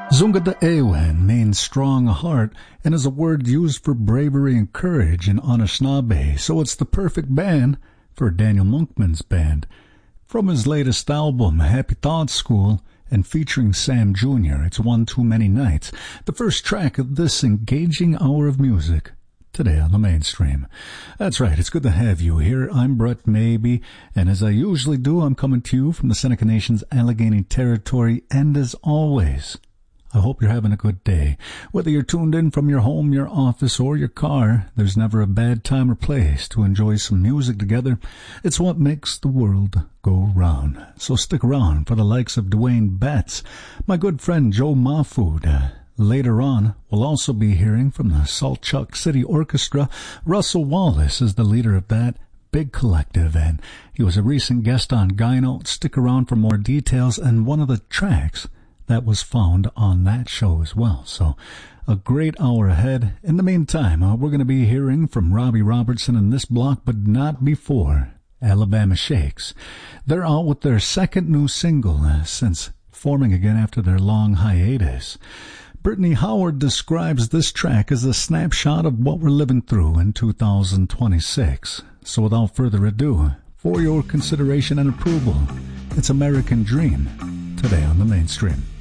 Zunga de Ewen means strong heart and is a word used for bravery and courage in Anishinaabe, so it's the perfect band for Daniel Monkman's band. From his latest album, Happy Thoughts School, and featuring Sam Jr., it's One Too Many Nights, the first track of this engaging hour of music. Today on the Mainstream. That's right, it's good to have you here. I'm Brett Maybe, and as I usually do, I'm coming to you from the Seneca Nation's Allegheny Territory, and as always, I hope you're having a good day. Whether you're tuned in from your home, your office, or your car, there's never a bad time or place to enjoy some music together. It's what makes the world go round. So stick around for the likes of Dwayne Betts, my good friend Joe Mahfood. Later on, we'll also be hearing from the Salt Chuck City Orchestra. Russell Wallace is the leader of that big collective, and he was a recent guest on Gyno. Stick around for more details and one of the tracks that was found on that show as well. So a great hour ahead. In the meantime, we're going to be hearing from Robbie Robertson in this block, but not before Alabama Shakes. They're out with their second new single since forming again after their long hiatus. Brittany Howard describes this track as a snapshot of what we're living through in 2026. So without further ado, for your consideration and approval, it's American Dream, today on the Mainstream.